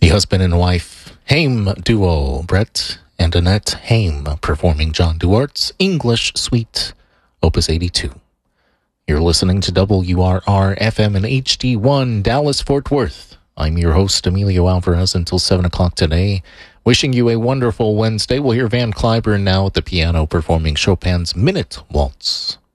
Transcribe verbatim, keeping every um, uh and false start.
The husband and wife Haim duo, Brett and Annette Haim, performing John Duart's English Suite, Opus eighty-two. You're listening to W R R F M and H D one, Dallas-Fort Worth. I'm your host, Emilio Alvarez, until seven o'clock today. Wishing you a wonderful Wednesday. We'll hear Van Cliburn now at the piano performing Chopin's Minute Waltz.